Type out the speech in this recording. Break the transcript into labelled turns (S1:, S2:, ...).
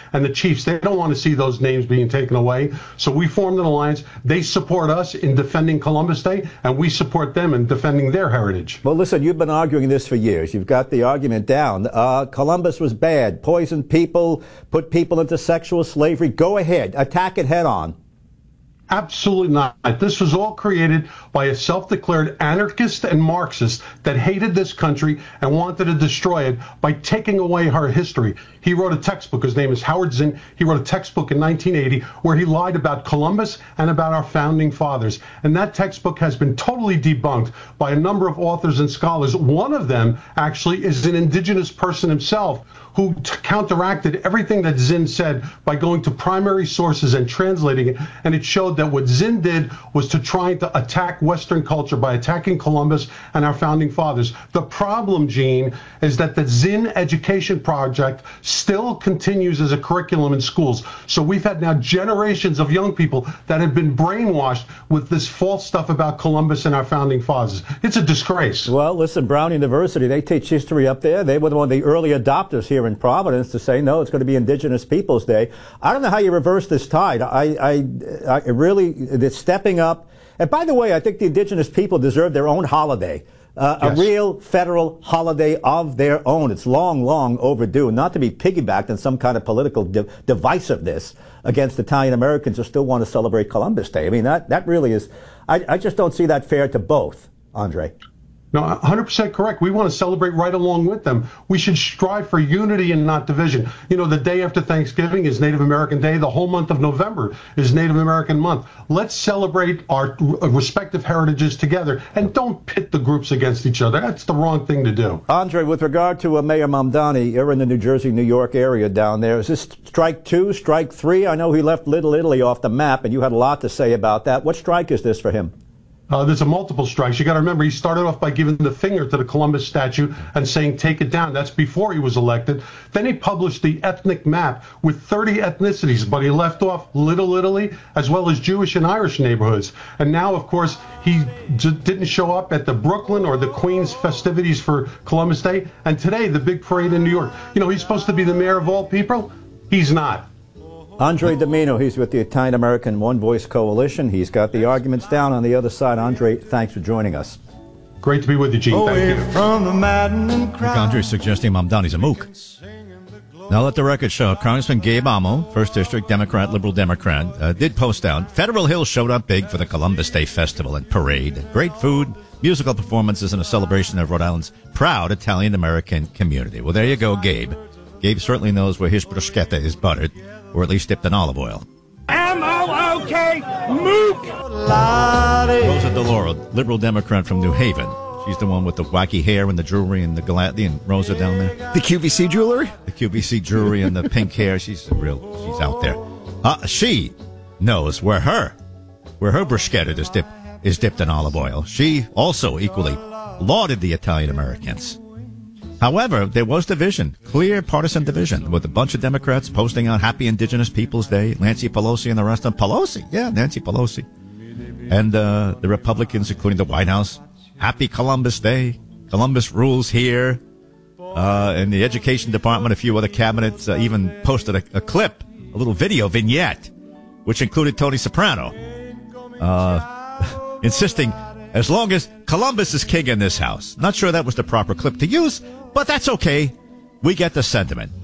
S1: and the Chiefs, they don't want to see those names being taken away. So we formed an alliance. They support us in defending Columbus Day, and we support them in defending their heritage.
S2: Well, listen, you've been arguing this for years. You've got the argument down. Columbus was bad, poisoned people, put people into sexual slavery. Go ahead, attack it head on.
S1: Absolutely not. This was all created by a self-declared anarchist and Marxist that hated this country and wanted to destroy it by taking away her history. He wrote a textbook. His name is Howard Zinn. He wrote a textbook in 1980 where he lied about Columbus and about our founding fathers. And that textbook has been totally debunked by a number of authors and scholars. One of them actually is an indigenous person himself who counteracted everything that Zinn said by going to primary sources and translating it. And it showed that what Zinn did was to try to attack Western culture by attacking Columbus and our founding fathers. The problem, Gene, is that the Zinn Education Project still continues as a curriculum in schools. So we've had now generations of young people that have been brainwashed with this false stuff about Columbus and our founding fathers. It's a disgrace.
S2: Well, listen, Brown University, they teach history up there. They were one of the early adopters here in Providence to say, no, it's going to be Indigenous Peoples Day. I don't know how you reverse this tide. I really, they're stepping up. And by the way, I think the indigenous people deserve their own holiday. Yes. A real federal holiday of their own. It's long, long overdue, not to be piggybacked on some kind of political divisiveness against Italian Americans who still want to celebrate Columbus Day. I mean, that really is, I just don't see that fair to both, Andre.
S1: No, 100% correct. We want to celebrate right along with them. We should strive for unity and not division. You know, the day after Thanksgiving is Native American Day. The whole month of November is Native American month. Let's celebrate our respective heritages together and don't pit the groups against each other. That's the wrong thing to do.
S2: Andre, with regard to Mayor Mamdani, you're in the New Jersey, New York area down there. Is this strike 2, strike 3? I know he left Little Italy off the map, and you had a lot to say about that. What strike is this for him?
S1: There's a multiple strikes. You got to remember, he started off by giving the finger to the Columbus statue and saying, take it down. That's before he was elected. Then he published the ethnic map with 30 ethnicities, but he left off Little Italy as well as Jewish and Irish neighborhoods. And now, of course, he didn't show up at the Brooklyn or the Queens festivities for Columbus Day. And today, the big parade in New York. You know, he's supposed to be the mayor of all people. He's not.
S2: Andre Domino, he's with the Italian American One Voice Coalition. He's got the arguments down on the other side. Andre, thanks for joining us.
S1: Great to be with you, Gene. Thank you.
S3: From the maddening crowd.
S4: Andre suggesting Mamdani's a mook. Now let the record show, Congressman Gabe Amo, 1st District Democrat, Liberal Democrat, did post out, Federal Hill showed up big for the Columbus Day Festival and Parade. Great food, musical performances, and a celebration of Rhode Island's proud Italian-American community. Well, there you go, Gabe. Gabe certainly knows where his bruschetta is buttered, or at least dipped in olive oil.
S3: M-O-O-K, mook!
S4: Rosa DeLauro, Liberal Democrat from New Haven. She's the one with the wacky hair and the jewelry and the galati, and Rosa down there.
S5: The QVC jewelry?
S4: The QVC jewelry and the pink hair. She's out there. She knows where her bruschetta is dipped in olive oil. She also equally lauded the Italian Americans. However, there was division, clear partisan division, with a bunch of Democrats posting on Happy Indigenous Peoples Day, Nancy Pelosi and the rest of them. Nancy Pelosi. And the Republicans, including the White House, Happy Columbus Day, Columbus rules here. And the Education Department, a few other cabinets even posted a clip, a little video vignette, which included Tony Soprano, insisting as long as Columbus is king in this house. Not sure that was the proper clip to use, but that's okay. We get the sentiment.